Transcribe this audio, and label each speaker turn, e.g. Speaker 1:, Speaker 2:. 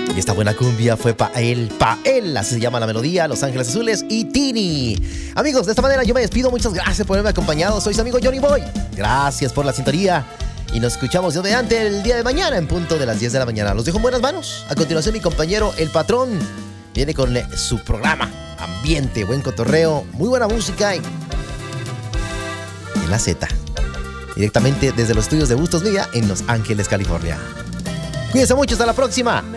Speaker 1: Y esta buena cumbia fue pa' él, así se llama la melodía, Los Ángeles Azules y Tini. Amigos, de esta manera yo me despido, muchas gracias por haberme acompañado, soy su amigo Johnny Boy. Gracias por la sintonía y nos escuchamos de adelante el día de mañana en punto de las 10 de la mañana. Los dejo en buenas manos. A continuación mi compañero El Patrón viene con su programa, ambiente, buen cotorreo, muy buena música y en la Z. Directamente desde los estudios de Bustos Media en Los Ángeles, California. Cuídense mucho, hasta la próxima.